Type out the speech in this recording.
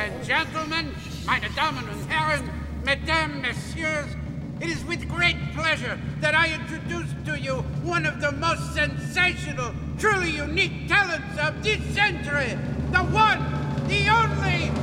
and gentlemen, meine Damen und Herren, mesdames, messieurs, it is with great pleasure that I introduce to you one of the most sensational, truly unique talents of this century, the one, the only,